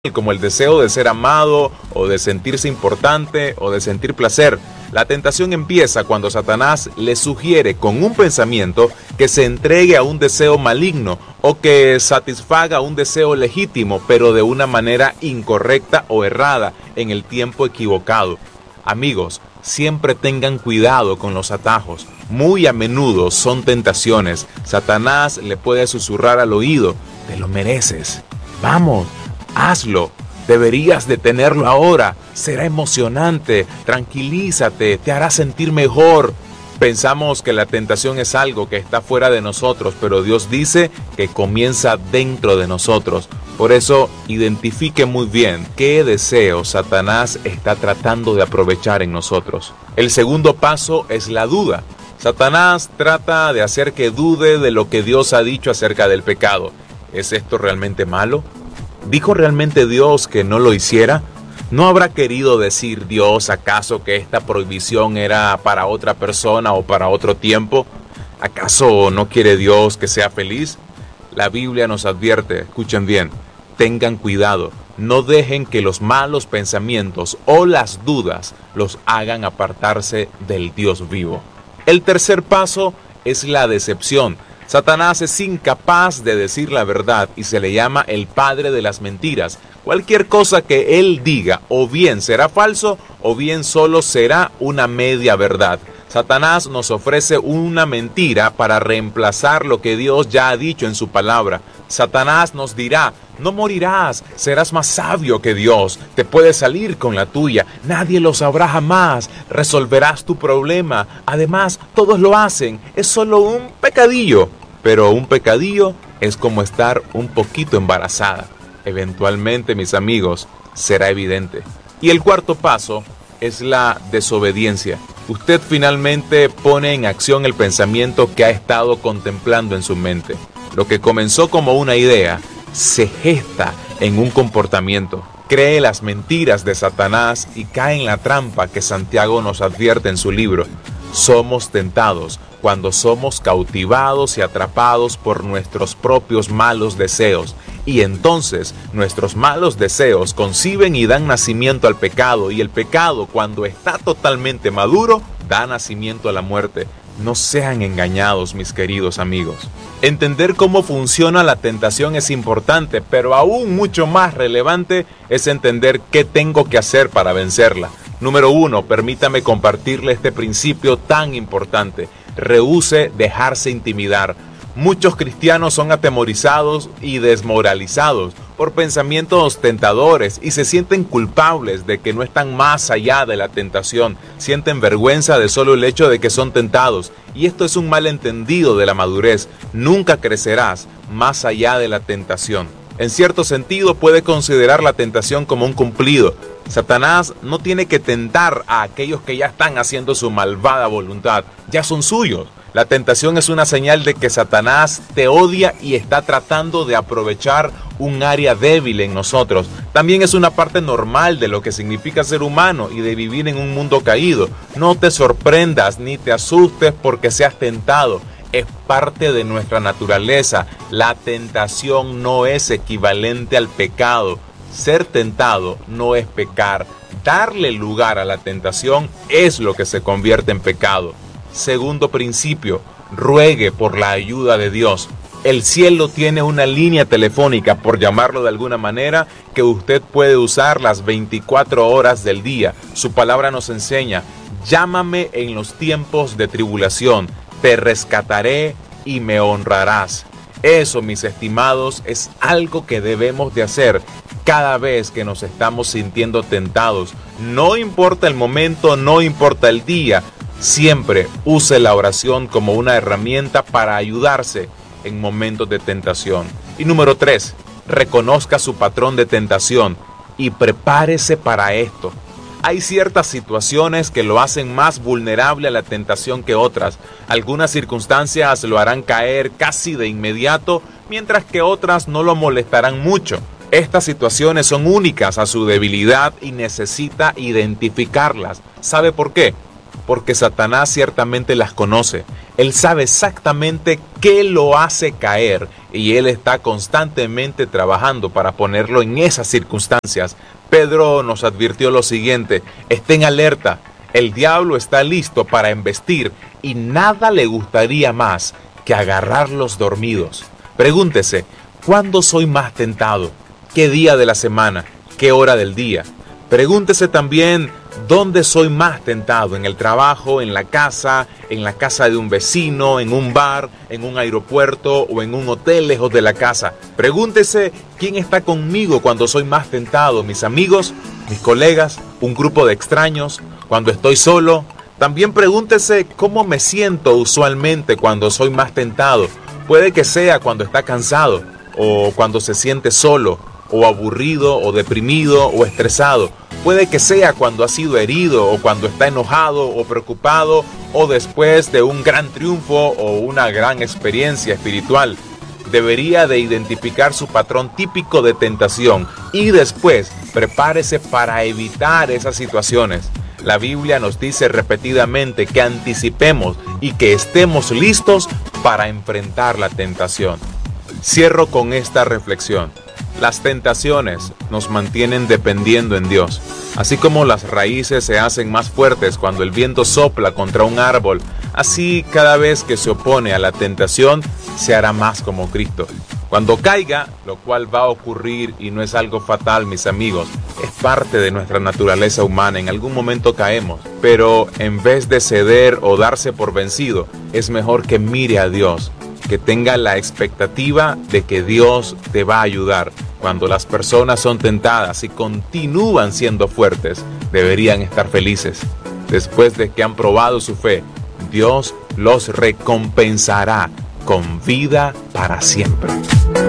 como el deseo de ser amado o de sentirse importante o de sentir placer. La tentación empieza cuando Satanás le sugiere con un pensamiento que se entregue a un deseo maligno o que satisfaga un deseo legítimo, pero de una manera incorrecta o errada en el tiempo equivocado. Amigos, siempre tengan cuidado con los atajos. Muy a menudo son tentaciones. Satanás le puede susurrar al oído: te lo mereces. Vamos, hazlo. Deberías de tenerlo ahora. Será emocionante. Tranquilízate. Te hará sentir mejor. Pensamos que la tentación es algo que está fuera de nosotros, pero Dios dice que comienza dentro de nosotros. Por eso, identifique muy bien qué deseo Satanás está tratando de aprovechar en nosotros. El segundo paso es la duda. Satanás trata de hacer que dude de lo que Dios ha dicho acerca del pecado. ¿Es esto realmente malo? ¿Dijo realmente Dios que no lo hiciera? ¿No habrá querido decir Dios acaso que esta prohibición era para otra persona o para otro tiempo? ¿Acaso no quiere Dios que sea feliz? La Biblia nos advierte, escuchen bien, tengan cuidado, no dejen que los malos pensamientos o las dudas los hagan apartarse del Dios vivo. El tercer paso es la decepción. Satanás es incapaz de decir la verdad y se le llama el padre de las mentiras. Cualquier cosa que él diga o bien será falso o bien solo será una media verdad. Satanás nos ofrece una mentira para reemplazar lo que Dios ya ha dicho en su palabra. Satanás nos dirá: no morirás, serás más sabio que Dios, te puedes salir con la tuya, nadie lo sabrá jamás, resolverás tu problema. Además, todos lo hacen, es solo un pecadillo. Pero un pecadillo es como estar un poquito embarazada. Eventualmente, mis amigos, será evidente. Y el cuarto paso es la desobediencia. Usted finalmente pone en acción el pensamiento que ha estado contemplando en su mente. Lo que comenzó como una idea se gesta en un comportamiento. Cree las mentiras de Satanás y cae en la trampa que Santiago nos advierte en su libro. Somos tentados cuando somos cautivados y atrapados por nuestros propios malos deseos. Y entonces nuestros malos deseos conciben y dan nacimiento al pecado. Y el pecado, cuando está totalmente maduro, da nacimiento a la muerte. No sean engañados, mis queridos amigos. Entender cómo funciona la tentación es importante, pero aún mucho más relevante es entender qué tengo que hacer para vencerla. Número 1, permítame compartirle este principio tan importante. Rehúse dejarse intimidar. Muchos cristianos son atemorizados y desmoralizados por pensamientos tentadores y se sienten culpables de que no están más allá de la tentación. Sienten vergüenza de solo el hecho de que son tentados. Y esto es un malentendido de la madurez. Nunca crecerás más allá de la tentación. En cierto sentido, puede considerar la tentación como un cumplido. Satanás no tiene que tentar a aquellos que ya están haciendo su malvada voluntad. Ya son suyos. La tentación es una señal de que Satanás te odia y está tratando de aprovechar un área débil en nosotros. También es una parte normal de lo que significa ser humano y de vivir en un mundo caído. No te sorprendas ni te asustes porque seas tentado. Es parte de nuestra naturaleza. La tentación no es equivalente al pecado. Ser tentado no es pecar. Darle lugar a la tentación es lo que se convierte en pecado. Segundo principio, ruegue por la ayuda de Dios. El cielo tiene una línea telefónica, por llamarlo de alguna manera, que usted puede usar las 24 horas del día. Su palabra nos enseña: llámame en los tiempos de tribulación, te rescataré y me honrarás. Eso, mis estimados, es algo que debemos de hacer cada vez que nos estamos sintiendo tentados. No importa el momento, no importa el día. Siempre use la oración como una herramienta para ayudarse en momentos de tentación. Y número 3, reconozca su patrón de tentación y prepárese para esto. Hay ciertas situaciones que lo hacen más vulnerable a la tentación que otras. Algunas circunstancias lo harán caer casi de inmediato, mientras que otras no lo molestarán mucho. Estas situaciones son únicas a su debilidad y necesita identificarlas. ¿Sabe por qué? Porque Satanás ciertamente las conoce. Él sabe exactamente qué lo hace caer y Él está constantemente trabajando para ponerlo en esas circunstancias. Pedro nos advirtió lo siguiente: estén alerta, el diablo está listo para embestir y nada le gustaría más que agarrarlos dormidos. Pregúntese, ¿cuándo soy más tentado? ¿Qué día de la semana? ¿Qué hora del día? Pregúntese también, ¿dónde soy más tentado? ¿En el trabajo, en la casa de un vecino, en un bar, en un aeropuerto o en un hotel lejos de la casa? Pregúntese, ¿quién está conmigo cuando soy más tentado? ¿Mis amigos? ¿Mis colegas? ¿Un grupo de extraños? ¿Cuando estoy solo? También pregúntese, ¿cómo me siento usualmente cuando soy más tentado? Puede que sea cuando está cansado, o cuando se siente solo, o aburrido, o deprimido, o estresado. Puede que sea cuando ha sido herido, o cuando está enojado, o preocupado, o después de un gran triunfo, o una gran experiencia espiritual. Debería de identificar su patrón típico de tentación, y después prepárese para evitar esas situaciones. La Biblia nos dice repetidamente que anticipemos y que estemos listos para enfrentar la tentación. Cierro con esta reflexión. Las tentaciones nos mantienen dependiendo en Dios. Así como las raíces se hacen más fuertes cuando el viento sopla contra un árbol, así cada vez que se opone a la tentación se hará más como Cristo. Cuando caiga, lo cual va a ocurrir y no es algo fatal, mis amigos, es parte de nuestra naturaleza humana, en algún momento caemos, pero en vez de ceder o darse por vencido, es mejor que mire a Dios, que tenga la expectativa de que Dios te va a ayudar. Cuando las personas son tentadas y continúan siendo fuertes, deberían estar felices. Después de que han probado su fe, Dios los recompensará con vida para siempre.